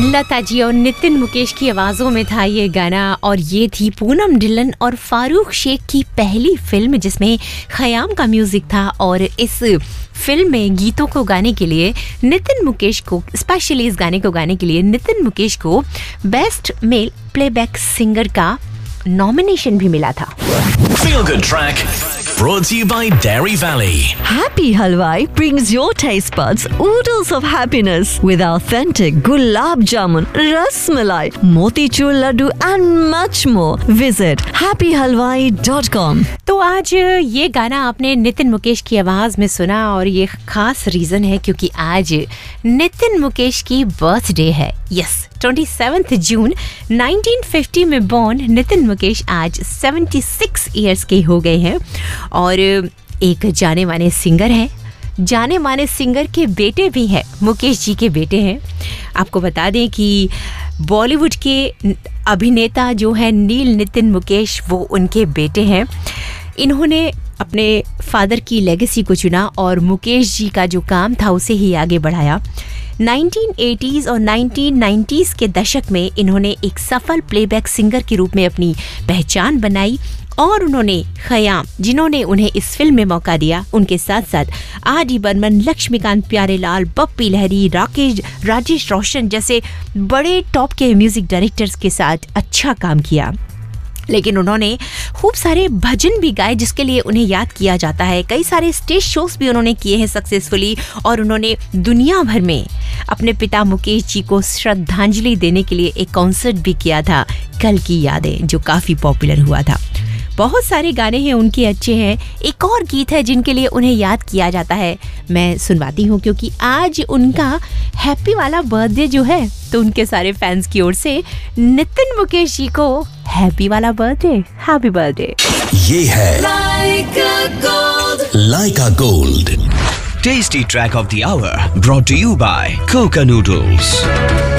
लता जी और नितिन मुकेश की आवाजों में था ये गाना और ये थी पूनम ढिल्लन और फारूक शेख की पहली फिल्म जिसमें खयाम का म्यूजिक था। और इस फिल्म में गीतों को गाने के लिए नितिन मुकेश को, स्पेशली इस गाने को गाने के लिए नितिन मुकेश को बेस्ट मेल प्लेबैक सिंगर का नॉमिनेशन भी मिला था। Feel Good Track brought to you by Dairy Valley. Happy Halwai brings your taste buds oodles of happiness with authentic gulab jamun, ras malai, motichur laddu and much more. Visit happyhalwai.com. तो आज ये गाना आपने नितिन मुकेश की आवाज में सुना और ये खास रीजन है क्योंकि आज नितिन मुकेश की बर्थडे है। यस, 27 जून 1950 में बॉर्न नितिन मुकेश आज 76 इयर्स के हो गए हैं और एक जाने माने सिंगर हैं। जाने माने सिंगर के बेटे भी हैं, मुकेश जी के बेटे हैं। आपको बता दें कि बॉलीवुड के अभिनेता जो है नील नितिन मुकेश, वो उनके बेटे हैं। इन्होंने अपने फादर की लेगेसी को चुना और मुकेश जी का जो काम था उसे ही आगे बढ़ाया। 1980s और 1990s के दशक में इन्होंने एक सफल प्लेबैक सिंगर के रूप में अपनी पहचान बनाई और उन्होंने खयाम, जिन्होंने उन्हें इस फिल्म में मौका दिया, उनके साथ साथ आर.डी. बर्मन, लक्ष्मीकांत प्यारेलाल, बप्पी लहरी, राजेश रोशन जैसे बड़े टॉप के म्यूजिक डायरेक्टर्स के साथ अच्छा काम किया। लेकिन उन्होंने खूब सारे भजन भी गाए जिसके लिए उन्हें याद किया जाता है। कई सारे स्टेज शोज भी उन्होंने किए हैं सक्सेसफुली और उन्होंने दुनिया भर में अपने पिता मुकेश जी को श्रद्धांजलि देने के लिए एक कॉन्सर्ट भी किया था, कल की यादें, जो काफ़ी पॉपुलर हुआ था। बहुत सारे गाने हैं उनके अच्छे हैं। एक और गीत है जिनके लिए उन्हें याद किया जाता है, मैं सुनवाती हूँ क्योंकि आज उनका हैप्पी वाला बर्थडे जो है, तो उनके सारे फैंस की ओर से नितिन मुकेश जी को हैप्पी वाला बर्थडे, हैप्पी बर्थडे। ये है Laika Gold. Tasty track of the hour brought to you by Coca Noodles.